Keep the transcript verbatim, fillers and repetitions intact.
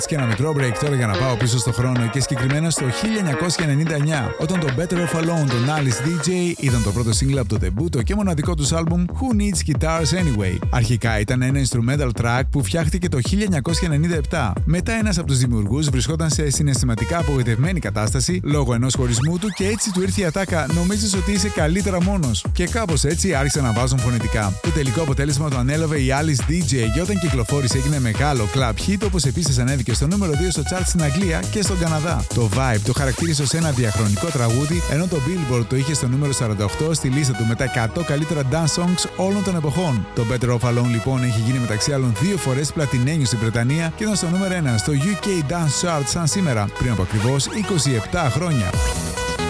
Και ένα μικρό break τώρα για να πάω πίσω στο χρόνο και συγκεκριμένα στο χίλια εννιακόσια ενενήντα εννιά, όταν το Better Off Alone των Alice ντι τζέι ήταν το πρώτο single από το ντεμπούτο και μοναδικό τους άλμπουμ Who Needs Guitars Anyway. Αρχικά ήταν ένα instrumental track που φτιάχτηκε το χίλια εννιακόσια ενενήντα επτά. Μετά ένας από τους δημιουργούς βρισκόταν σε συναισθηματικά απογοητευμένη κατάσταση λόγω ενός χωρισμού του και έτσι του ήρθε η ατάκα «Νομίζεις ότι είσαι καλύτερα μόνος». Και κάπως έτσι άρχισαν να βάζουν φωνητικά. Το τελικό αποτέλεσμα το ανέλαβε η Alice ντι τζέι και όταν κυκλοφόρησε έγινε μεγάλο club hit, όπως επίσης ανέβηκε στο νούμερο δύο στο chart στην Αγγλία και στον Καναδά. Το Vibe το χαρακτήρισε ως ένα διαχρονικό τραγούδι, ενώ το Billboard το είχε στο νούμερο σαράντα οκτώ στη λίστα του με τα εκατό καλύτερα dance songs όλων των εποχών. Το Better Off Alone λοιπόν έχει γίνει μεταξύ άλλων δύο φορές πλατινένιο στην Βρετανία και ήταν στο νούμερο ένα στο γιου κέι Dance Chart σαν σήμερα, πριν από ακριβώς είκοσι επτά χρόνια.